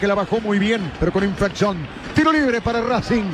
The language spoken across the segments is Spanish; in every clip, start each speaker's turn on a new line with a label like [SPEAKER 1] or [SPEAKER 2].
[SPEAKER 1] que la bajó muy bien, pero con infracción. Tiro libre para Racing.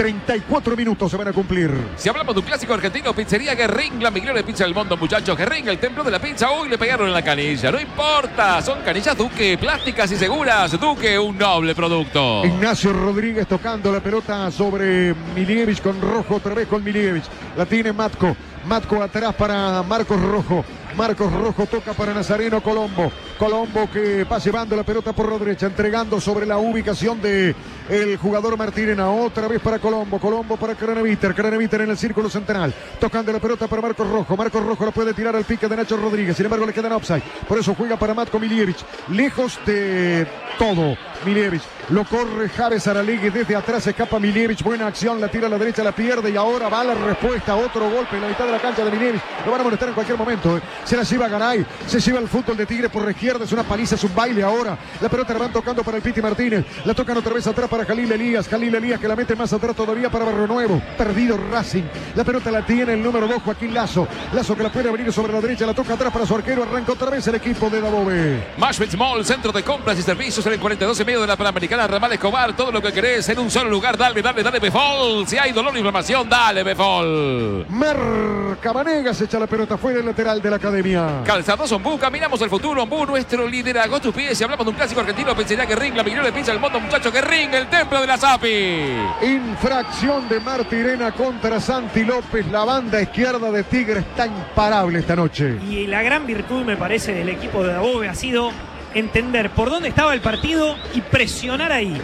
[SPEAKER 1] 34 minutos se van a cumplir.
[SPEAKER 2] Si hablamos de un clásico argentino, Pizzería Guerrín, la mejor de pizza del mundo, muchachos. Guerrín, el templo de la pizza. Hoy le pegaron en la canilla. No importa, son canillas Duque, plásticas y seguras. Duque, un noble producto.
[SPEAKER 1] Ignacio Rodríguez tocando la pelota sobre Milievich con Rojo, otra vez con Milievich. La tiene Matko. Matko atrás para Marcos Rojo. Marcos Rojo toca para Nazareno Colombo. Colombo que va llevando la pelota por la derecha, entregando sobre la ubicación de el jugador Martirena. Otra vez para Colombo. Colombo para Craneviter. Craneviter en el círculo central. Tocando la pelota para Marcos Rojo. Marcos Rojo la puede tirar al pique de Nacho Rodríguez. Sin embargo, le quedan offside. Por eso juega para Matko Milievich. Lejos de todo. Milievich. Lo corre Javes Aralegui desde atrás. Escapa Milievich. Buena acción. La tira a la derecha, la pierde. Y ahora va la respuesta. Otro golpe en la mitad de la cancha de Milievich. Lo van a molestar en cualquier momento. Se la lleva Garay. Se lleva el fútbol de Tigre por la izquierda. Es una paliza, es un baile ahora. La pelota la van tocando para el Piti Martínez. La tocan otra vez atrás para Jalil Elías. Jalil Elías que la mete más atrás todavía para Barrio Nuevo. Perdido Racing. La pelota la tiene el número 2, Joaquín Lazo. Lazo que la puede abrir sobre la derecha. La toca atrás para su arquero. Arranca otra vez el equipo de Dabove.
[SPEAKER 2] Mashwitz Mall, centro de compras y servicios en el 42 y medio de la Panamericana. Ramal Escobar. Todo lo que querés en un solo lugar. Dale Befol. Si hay dolor o inflamación, dale Befol.
[SPEAKER 1] Marca Vanegas. Echa la pelota fuera el lateral de la academia.
[SPEAKER 2] Calzados Ombú, caminamos el futuro. Ombú, nuestro liderazgo. Tus pies. Si hablamos de un clásico argentino, pensaría que Ring, la mejor de pizza del mundo, muchachos. Que Ring, el templo de la Sapi.
[SPEAKER 1] Infracción de Martirena contra Santi López. La banda izquierda de Tigre está imparable esta noche.
[SPEAKER 3] Y la gran virtud, me parece, del equipo de Dabove ha sido entender por dónde estaba el partido y presionar ahí.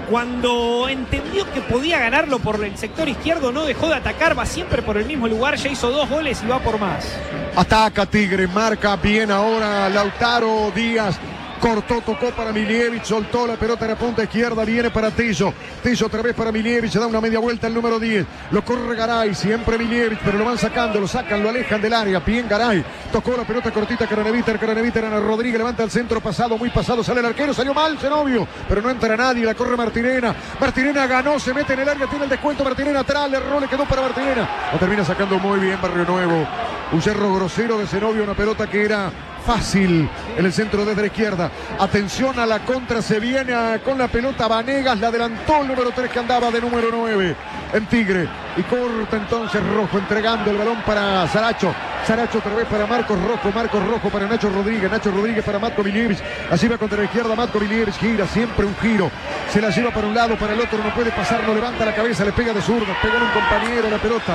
[SPEAKER 3] Cuando entendió que podía ganarlo por el sector izquierdo, no dejó de atacar, va siempre por el mismo lugar, ya hizo 2 goles y va por más.
[SPEAKER 1] Ataca Tigre, marca bien ahora Lautaro Díaz. Cortó, tocó para Milievich, soltó la pelota en la punta izquierda, viene para Tello. Tello otra vez para Milievich, da una media vuelta al número 10. Lo corre Garay, siempre Milievich, pero lo van sacando, lo sacan, lo alejan del área. Bien Garay, tocó la pelota cortita, Craneviter, Ana Rodríguez, levanta el centro, pasado, muy pasado, sale el arquero, salió mal Zenobio, pero no entra nadie, la corre Martirena. Martirena ganó, se mete en el área, tiene el descuento, Martirena atrás, le erró, le quedó para Martirena. Lo termina sacando muy bien Barrio Nuevo. Un cerro grosero de Zenobio, una pelota que era fácil en el centro desde la izquierda. Atención a la contra, se viene con la pelota Vanegas, la adelantó el número 3 que andaba de número 9 en Tigre. Y corta entonces Rojo entregando el balón para Saracho. Saracho otra vez para Marcos Rojo para Nacho Rodríguez para Matko Milievich. Así va contra la izquierda Matko Milievich, gira, siempre un giro. Se la lleva para un lado, para el otro, no puede pasar, no levanta la cabeza, le pega de zurda, pega en un compañero la pelota.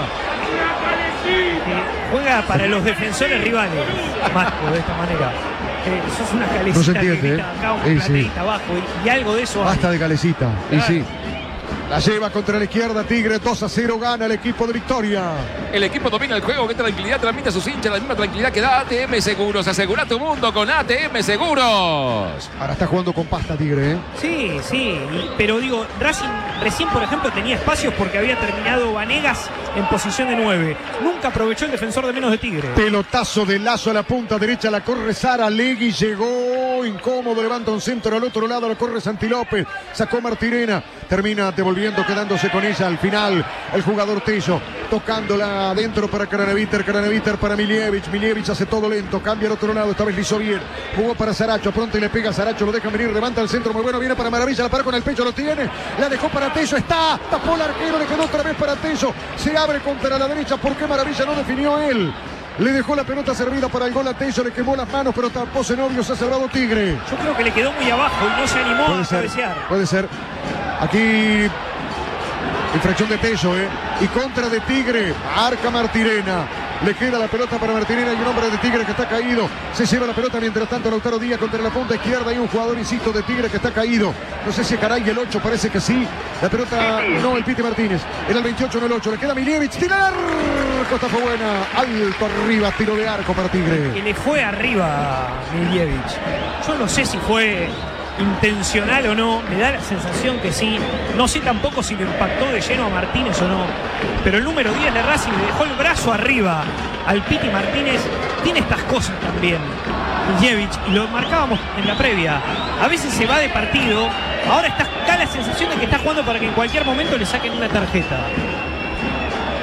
[SPEAKER 3] Juega para los defensores rivales, Matko, de esta manera. Sos una calecita,
[SPEAKER 1] no se entiende,
[SPEAKER 3] que grita acá, un plateíta abajo y algo de eso.
[SPEAKER 1] Basta
[SPEAKER 3] hay.
[SPEAKER 1] de calecita,
[SPEAKER 3] claro.
[SPEAKER 1] y sí. La lleva contra la izquierda Tigre, 2-0 gana el equipo de Victoria.
[SPEAKER 2] El equipo domina el juego, qué tranquilidad transmite a sus hinchas, la misma tranquilidad que da ATM Seguros. Asegura tu mundo con ATM Seguros.
[SPEAKER 1] Ahora está jugando con pasta Tigre, ¿eh?
[SPEAKER 3] Sí, pero digo, Racing recién, por ejemplo, tenía espacios porque había terminado Vanegas en posición de 9. Nunca aprovechó el defensor de menos de Tigre.
[SPEAKER 1] Pelotazo de Lazo a la punta derecha, la corre Sara Legui, llegó incómodo, levanta un centro al otro lado, la corre Santi López, sacó Martirena, termina devolviendo, quedándose con ella al final el jugador Tello, tocándola adentro para Craneviter para Milievich hace todo lento, cambia al otro lado, esta vez lo hizo bien, jugó para Saracho, pronto y le pega a Saracho, lo deja venir, levanta el centro muy bueno, viene para Maravilla, la para con el pecho, lo tiene, la dejó para Tello, está, tapó el arquero, le quedó otra vez para Tello, se abre contra la derecha, ¿por qué Maravilla no definió él? Le dejó la pelota servida para el gol a Tello, le quemó las manos, pero tapó Zenobio, se ha cerrado Tigre.
[SPEAKER 3] Yo creo que le quedó muy abajo y no se animó a cabecear.
[SPEAKER 1] Puede ser. Aquí infracción de Tello, y contra de Tigre, marca Martirena. Le queda la pelota para Martirena y un hombre de Tigre que está caído. Se lleva la pelota mientras tanto Lautaro Díaz contra la punta izquierda. Hay un jugador, insisto, de Tigre que está caído. No sé si Caray el 8, parece que sí. La pelota no, el Piti Martínez. Era el 28, no el 8. Le queda Milievich. Tirar. Costa fue buena. Alto arriba, tiro de arco para Tigre.
[SPEAKER 3] Que le fue arriba Milievich. Yo no sé si fue intencional o no, me da la sensación que sí. No sé tampoco si le impactó de lleno a Martínez o no, pero el número 10 de Racing le dejó el brazo arriba al Piti Martínez. Tiene estas cosas también Milievich, y lo marcábamos en la previa, a veces se va de partido, ahora da la sensación de que está jugando para que en cualquier momento le saquen una tarjeta.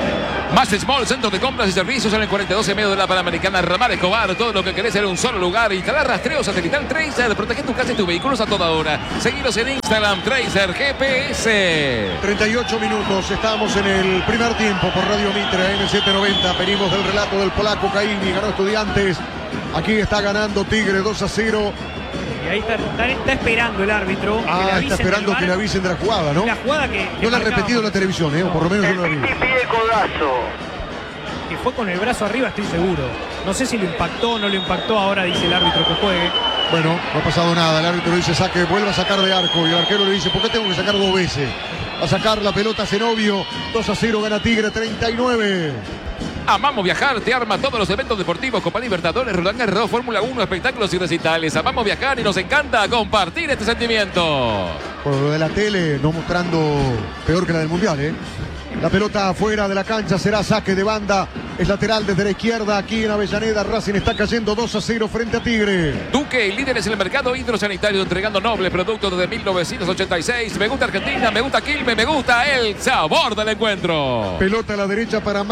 [SPEAKER 2] Más Small, centro de compras y servicios en el 42 en medio de la Panamericana Ramal Escobar. Todo lo que querés en un solo lugar. Instalar rastreo satelital Tracer. Protege tu casa y tus vehículos a toda hora. Seguilos en Instagram, Tracer GPS.
[SPEAKER 1] 38 minutos. Estamos en el primer tiempo por Radio Mitre, M790. Venimos del relato del polaco Caini. Ganó Estudiantes. Aquí está ganando Tigre 2-0.
[SPEAKER 3] Y ahí está esperando el árbitro.
[SPEAKER 1] Está esperando que le avisen de la jugada, ¿no?
[SPEAKER 3] La jugada que
[SPEAKER 1] no la ha repetido en la televisión, o por lo menos yo no la vi.
[SPEAKER 4] Pide codazo.
[SPEAKER 3] Que fue con el brazo arriba, estoy seguro. No sé si lo impactó o no lo impactó. Ahora dice el árbitro que juegue.
[SPEAKER 1] Bueno, no ha pasado nada. El árbitro le dice saque, vuelva a sacar de arco. Y el arquero le dice, ¿por qué tengo que sacar 2 veces? A sacar la pelota Zenobio. 2-0 gana Tigre, 39.
[SPEAKER 2] Amamos viajar, te arma todos los eventos deportivos, Copa Libertadores, Roland Garros, Fórmula 1, espectáculos y recitales. Amamos viajar y nos encanta compartir este sentimiento.
[SPEAKER 1] Por lo de la tele, no mostrando peor que la del Mundial, ¿eh? La pelota afuera de la cancha, será saque de banda. Es lateral desde la izquierda aquí en Avellaneda. Racing está cayendo 2-0 frente a Tigre.
[SPEAKER 2] Duque, líderes en el mercado hidrosanitario, entregando nobles productos desde 1986. Me gusta Argentina, me gusta Quilmes, me gusta el sabor del encuentro.
[SPEAKER 1] Pelota a la derecha para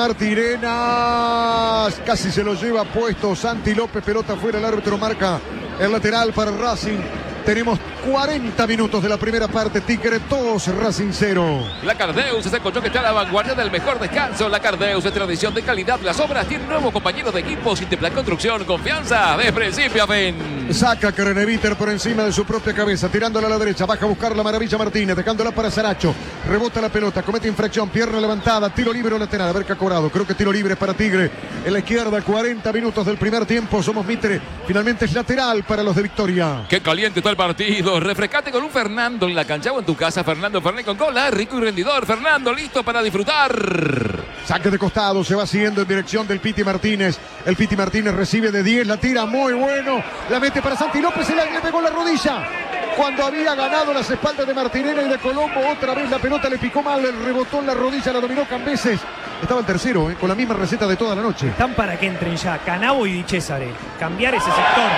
[SPEAKER 1] Martirena. Casi se lo lleva puesto Santi López. Pelota afuera, el árbitro marca el lateral para Racing. Tenemos 40 minutos de la primera parte. Tigre 2, Racing 0.
[SPEAKER 2] La Cardeus es el colchón que está a la vanguardia del mejor descanso. La Cardeus es tradición de calidad. Las obras tienen nuevos compañeros de equipo. Simteplan Construcción, confianza de principio a fin.
[SPEAKER 1] Saca Creneviter por encima de su propia cabeza, tirándola a la derecha. Baja a buscar la maravilla Martínez, dejándola para Saracho. Rebota la pelota, comete infracción, pierna levantada, tiro libre o lateral. A ver qué ha cobrado. Creo que tiro libre para Tigre. En la izquierda, 40 minutos del primer tiempo. Somos Mitre. Finalmente es lateral para los de Victoria.
[SPEAKER 2] Qué caliente está el partido. Refrescate con un Fernando en la cancha o en tu casa. Fernando Fernet con cola, rico y rendidor. Fernando listo para disfrutar.
[SPEAKER 1] Saque de costado, se va siguiendo en dirección del Piti Martínez. El Piti Martínez recibe de 10, la tira muy bueno. La mete para Santi López y le pegó la rodilla. Cuando había ganado las espaldas de Martinena y de Colombo, otra vez la pelota le picó mal, le rebotó en la rodilla, la dominó Cambeses. Estaba el tercero, con la misma receta de toda la noche.
[SPEAKER 3] Están para que entren ya Canavo y Di Cesare. Cambiar ese sector.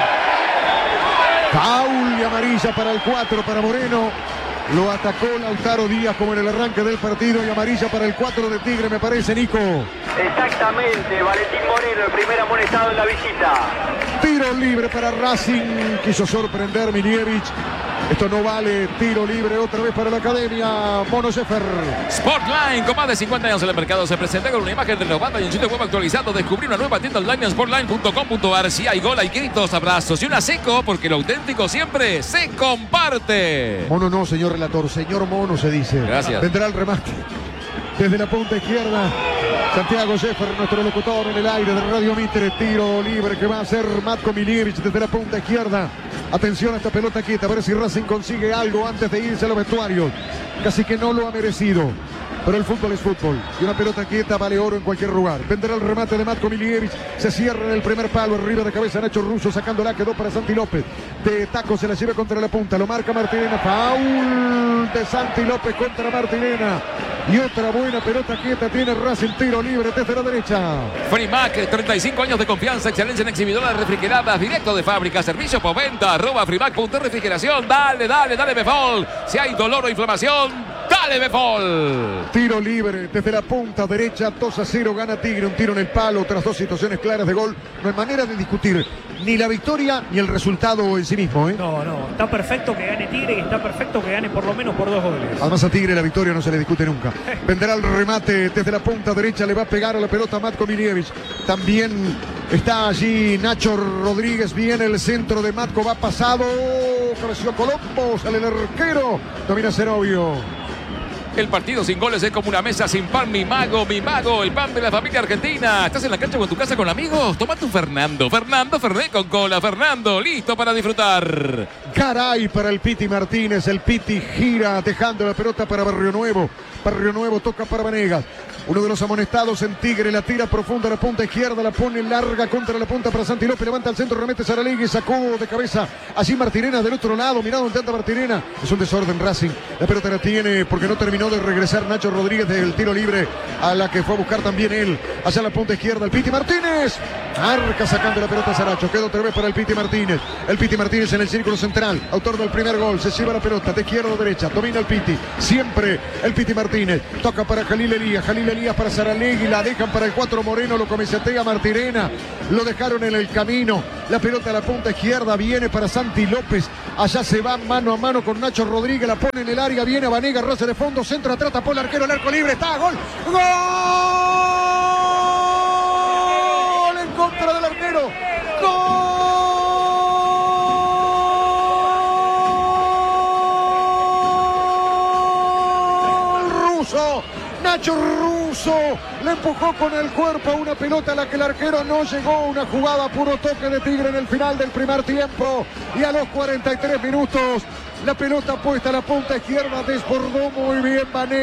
[SPEAKER 1] Foul y amarilla para el 4, para Moreno. Lo atacó Lautaro Díaz como en el arranque del partido y amarilla para el 4 de Tigre, me parece, Nico.
[SPEAKER 4] Exactamente, Valentín Moreno, el primer amonestado en la visita.
[SPEAKER 1] Tiro libre para Racing, quiso sorprender Milievich. Esto no vale, tiro libre otra vez para la academia. Mono Sheffer.
[SPEAKER 2] Sportline, con más de 50 años en el mercado, se presenta con una imagen renovada y un sitio web actualizado. Descubrí una nueva tienda online en sportline.com.ar. Si hay gol, hay gritos, abrazos y una seco, porque lo auténtico siempre se comparte.
[SPEAKER 1] Mono no, señor relator, señor Mono se dice.
[SPEAKER 2] Gracias.
[SPEAKER 1] Vendrá el remate desde la punta izquierda. Santiago Sheffer, nuestro locutor en el aire de Radio Mitre. Tiro libre que va a hacer Matko Milievich desde la punta izquierda. Atención a esta pelota quieta, a ver si Racing consigue algo antes de irse a los vestuarios. Casi que no lo ha merecido. Pero el fútbol es fútbol. Y una pelota quieta vale oro en cualquier lugar. Vendrá el remate de Matko Milievich. Se cierra en el primer palo. Arriba de cabeza Nacho Russo sacándola. Quedó para Santi López. De taco se la lleva contra la punta. Lo marca Martinena. Foul de Santi López contra Martinena. Y otra buena pelota quieta tiene Racing. Tiro libre desde la derecha.
[SPEAKER 2] Frimac, 35 años de confianza, excelencia en exhibidoras refrigeradas, directo de fábrica, servicio por venta, @frimac.refrigeración. Dale, Befol. Si hay dolor o inflamación, dale Befol.
[SPEAKER 1] Tiro libre desde la punta derecha, 2-0 gana Tigre, un tiro en el palo, tras 2 situaciones claras de gol. No hay manera de discutir ni la victoria ni el resultado en sí mismo, ¿eh?
[SPEAKER 3] No, está perfecto que gane Tigre y está perfecto que gane por lo menos por 2 goles.
[SPEAKER 1] Además a Tigre la victoria no se le discute nunca. Vendrá el remate desde la punta derecha, le va a pegar a la pelota Matko Milievich. También está allí Nacho Rodríguez, viene el centro de Matko, va pasado, cabeció Colombo, sale el arquero, domina Zenobio.
[SPEAKER 2] El partido sin goles es como una mesa sin pan, mi mago, el pan de la familia argentina. ¿Estás en la cancha o en tu casa con amigos? Tómate un Fernando Fernet con cola. Fernando, listo para disfrutar.
[SPEAKER 1] Caray para el Piti Martínez, el Piti gira dejando la pelota para Barrio Nuevo. Barrio Nuevo toca para Vanegas. Uno de los amonestados en Tigre, la tira profunda a la punta izquierda, la pone larga contra la punta para Santi López, levanta al centro, remete Saralegui, sacó de cabeza allí Martinena del otro lado, mirado intenta Martinena, es un desorden Racing, la pelota la tiene porque no terminó de regresar Nacho Rodríguez del tiro libre a la que fue a buscar también él, hacia la punta izquierda, el Piti Martínez, marca sacando la pelota a Saracho, queda otra vez para el Piti Martínez en el círculo central. lateral, autor del primer gol, se lleva la pelota de izquierda a derecha, domina el Piti, siempre el Piti Martínez, toca para Jalil Elías para Saralegui, la dejan para el 4 Moreno, lo comisatea Martirena, lo dejaron en el camino, la pelota a la punta izquierda, viene para Santi López, allá se va mano a mano con Nacho Rodríguez, la pone en el área, viene Vanega, roce de fondo, centro atrás, tapó el arquero, el arco libre, está, gol, gol en contra del arquero, gol. Nacho Russo le empujó con el cuerpo a una pelota a la que el arquero no llegó. Una jugada puro toque de Tigre en el final del primer tiempo. Y a los 43 minutos, la pelota puesta a la punta izquierda desbordó muy bien Vanega.